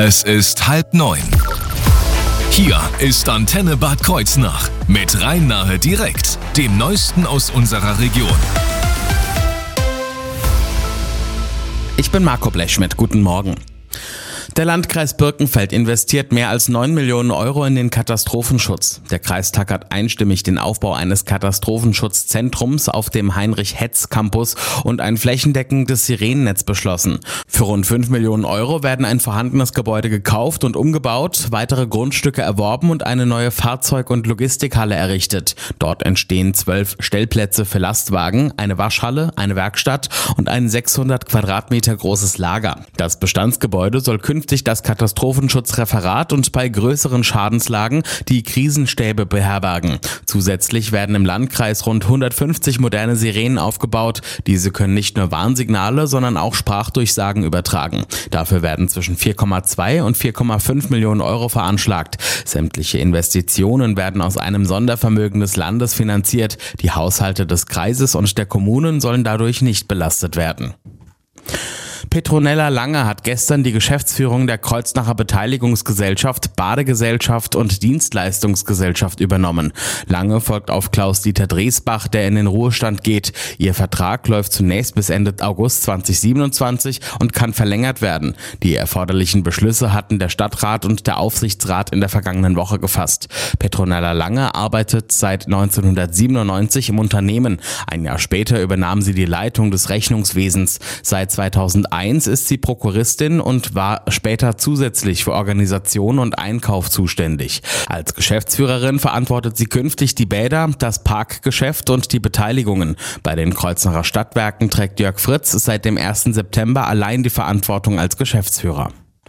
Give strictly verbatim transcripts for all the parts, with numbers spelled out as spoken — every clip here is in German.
Es ist halb neun. Hier ist Antenne Bad Kreuznach mit Rhein-Nahe direkt, dem Neuesten aus unserer Region. Ich bin Marco Blechschmidt, guten Morgen. Der Landkreis Birkenfeld investiert mehr als neun Millionen Euro in den Katastrophenschutz. Der Kreistag hat einstimmig den Aufbau eines Katastrophenschutzzentrums auf dem Heinrich-Hetz-Campus und ein flächendeckendes Sirenennetz beschlossen. Für rund fünf Millionen Euro werden ein vorhandenes Gebäude gekauft und umgebaut, weitere Grundstücke erworben und eine neue Fahrzeug- und Logistikhalle errichtet. Dort entstehen zwölf Stellplätze für Lastwagen, eine Waschhalle, eine Werkstatt und ein sechshundert Quadratmeter großes Lager. Das Bestandsgebäude soll künftig das Katastrophenschutzreferat und bei größeren Schadenslagen die Krisenstäbe beherbergen. Zusätzlich werden im Landkreis rund hundertfünfzig moderne Sirenen aufgebaut. Diese können nicht nur Warnsignale, sondern auch Sprachdurchsagen übertragen. Dafür werden zwischen vier Komma zwei und vier Komma fünf Millionen Euro veranschlagt. Sämtliche Investitionen werden aus einem Sondervermögen des Landes finanziert. Die Haushalte des Kreises und der Kommunen sollen dadurch nicht belastet werden. Petronella Lange hat gestern die Geschäftsführung der Kreuznacher Beteiligungsgesellschaft, Badegesellschaft und Dienstleistungsgesellschaft übernommen. Lange folgt auf Klaus-Dieter Dresbach, der in den Ruhestand geht. Ihr Vertrag läuft zunächst bis Ende August zweitausendsiebenundzwanzig und kann verlängert werden. Die erforderlichen Beschlüsse hatten der Stadtrat und der Aufsichtsrat in der vergangenen Woche gefasst. Petronella Lange arbeitet seit neunzehnhundertsiebenundneunzig im Unternehmen. Ein Jahr später übernahm sie die Leitung des Rechnungswesens. Seit zweitausendeins ist sie Prokuristin und war später zusätzlich für Organisation und Einkauf zuständig. Als Geschäftsführerin verantwortet sie künftig die Bäder, das Parkgeschäft und die Beteiligungen. Bei den Kreuznacher Stadtwerken trägt Jörg Fritz seit dem ersten September allein die Verantwortung als Geschäftsführer.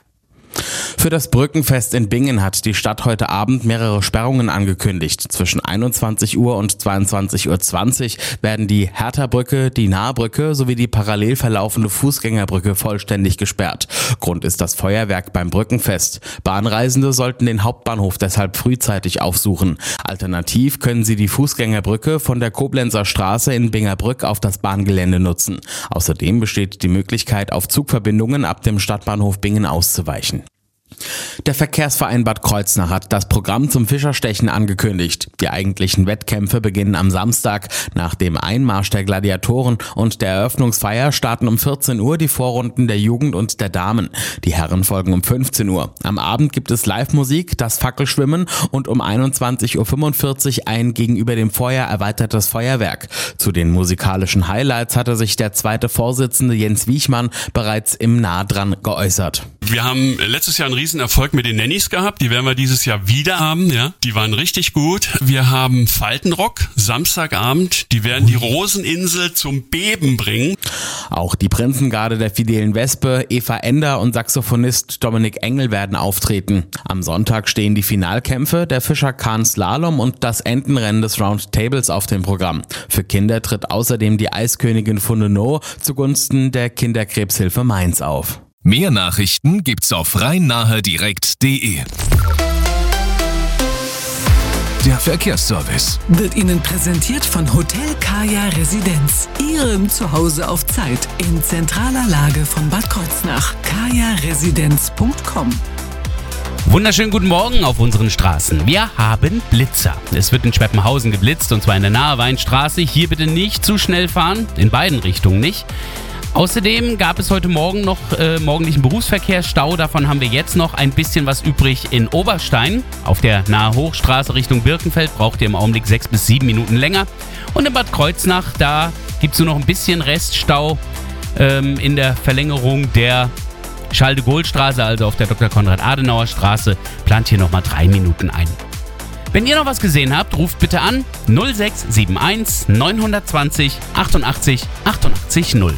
Für das Brückenfest in Bingen hat die Stadt heute Abend mehrere Sperrungen angekündigt. Zwischen einundzwanzig Uhr und zweiundzwanzig Uhr zwanzig werden die Hertha-Brücke, die Nahbrücke sowie die parallel verlaufende Fußgängerbrücke vollständig gesperrt. Grund ist das Feuerwerk beim Brückenfest. Bahnreisende sollten den Hauptbahnhof deshalb frühzeitig aufsuchen. Alternativ können sie die Fußgängerbrücke von der Koblenzer Straße in Bingerbrück auf das Bahngelände nutzen. Außerdem besteht die Möglichkeit, auf Zugverbindungen ab dem Stadtbahnhof Bingen auszuweichen. Der Verkehrsverein Bad Kreuznach hat das Programm zum Fischerstechen angekündigt. Die eigentlichen Wettkämpfe beginnen am Samstag. Nach dem Einmarsch der Gladiatoren und der Eröffnungsfeier starten um vierzehn Uhr die Vorrunden der Jugend und der Damen. Die Herren folgen um fünfzehn Uhr. Am Abend gibt es Live-Musik, das Fackelschwimmen und um einundzwanzig Uhr fünfundvierzig ein gegenüber dem Feuer erweitertes Feuerwerk. Zu den musikalischen Highlights hatte sich der zweite Vorsitzende Jens Wiechmann bereits im Nah dran geäußert. Wir haben letztes Jahr einen riesen Erfolg mit den Nannies gehabt. Die werden wir dieses Jahr wieder haben. Ja, die waren richtig gut. Wir haben Faltenrock Samstagabend. Die werden die Roseninsel zum Beben bringen. Auch die Prinzengarde der Fidelen Wespe, Eva Ender und Saxophonist Dominik Engel werden auftreten. Am Sonntag stehen die Finalkämpfe, der Fischer-Kahn Slalom und das Entenrennen des Roundtables auf dem Programm. Für Kinder tritt außerdem die Eiskönigin Fundeno zugunsten der Kinderkrebshilfe Mainz auf. Mehr Nachrichten gibt's auf rhein-nahe direkt punkt de. Der Verkehrsservice wird Ihnen präsentiert von Hotel Kaya Residenz. Ihrem Zuhause auf Zeit in zentraler Lage von Bad Kreuznach. kaya residenz punkt com. Wunderschönen guten Morgen auf unseren Straßen. Wir haben Blitzer. Es wird in Schweppenhausen geblitzt und zwar in der Nahe Weinstraße. Hier bitte nicht zu schnell fahren, in beiden Richtungen nicht. Außerdem gab es heute Morgen noch äh, morgendlichen Berufsverkehrsstau. Davon haben wir jetzt noch ein bisschen was übrig in Oberstein. Auf der Nahe Hochstraße Richtung Birkenfeld braucht ihr im Augenblick sechs bis sieben Minuten länger. Und in Bad Kreuznach, da gibt es nur noch ein bisschen Reststau ähm, in der Verlängerung der Charles-de-Gaulle-Straße, also auf der Doktor Konrad-Adenauer Straße, plant hier nochmal drei Minuten ein. Wenn ihr noch was gesehen habt, ruft bitte an null sechs sieben eins neun zwei null achtundachtzig achtundachtzig null.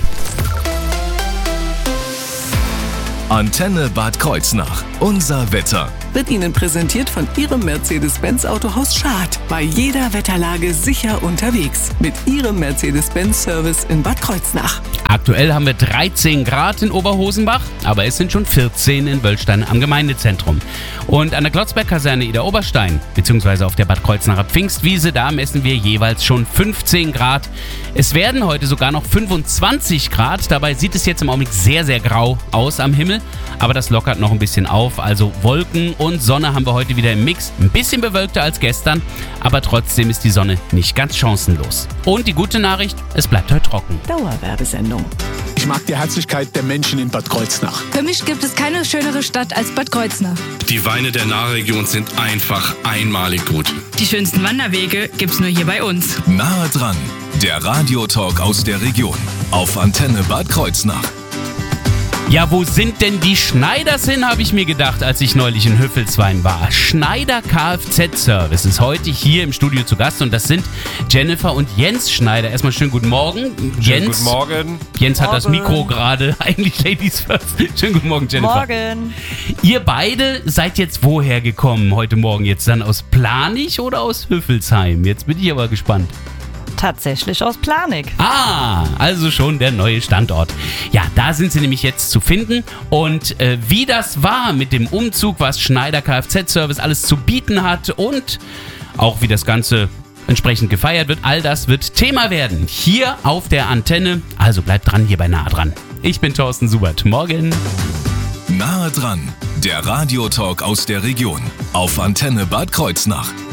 Antenne Bad Kreuznach. Unser Wetter. Wird Ihnen präsentiert von Ihrem Mercedes-Benz Autohaus Schad. Bei jeder Wetterlage sicher unterwegs. Mit Ihrem Mercedes-Benz Service in Bad Kreuznach. Aktuell haben wir dreizehn Grad in Oberhosenbach, aber es sind schon vierzehn in Wöllstein am Gemeindezentrum. Und an der Klotzberg-Kaserne Ida Oberstein, beziehungsweise auf der Bad Kreuznacher Pfingstwiese, da messen wir jeweils schon fünfzehn Grad. Es werden heute sogar noch fünfundzwanzig Grad, dabei sieht es jetzt im Augenblick sehr, sehr grau aus am Himmel, aber das lockert noch ein bisschen auf, also Wolken und Sonne haben wir heute wieder im Mix, ein bisschen bewölkter als gestern, aber trotzdem ist die Sonne nicht ganz chancenlos. Und die gute Nachricht, es bleibt heute trocken. Dauerwerbesendung. Ich mag die Herzlichkeit der Menschen in Bad Kreuznach. Für mich gibt es keine schönere Stadt als Bad Kreuznach. Die Weine der Nahregion sind einfach einmalig gut. Die schönsten Wanderwege gibt's nur hier bei uns. Nahe dran, der Radiotalk aus der Region auf Antenne Bad Kreuznach. Ja, wo sind denn die Schneiders hin, habe ich mir gedacht, als ich neulich in Hüffelswein war. Schneider Kfz-Service ist heute hier im Studio zu Gast und das sind Jennifer und Jens Schneider. Erstmal schönen guten Morgen. Schönen Jens, guten Morgen. Jens hat Morgen. das Mikro gerade, eigentlich Ladies first. Schönen guten Morgen, Jennifer. Morgen. Ihr beide seid jetzt woher gekommen heute Morgen? Jetzt dann aus Planich oder aus Hüffelsheim? Jetzt bin ich aber gespannt. Tatsächlich aus Planegg. Ah, also schon der neue Standort. Ja, da sind sie nämlich jetzt zu finden. Und äh, wie das war mit dem Umzug, was Schneider Kfz-Service alles zu bieten hat und auch wie das Ganze entsprechend gefeiert wird, all das wird Thema werden. Hier auf der Antenne. Also bleibt dran hier bei Nahe dran. Ich bin Thorsten Subert. Morgen. Nahe dran, der Radiotalk aus der Region auf Antenne Bad Kreuznach.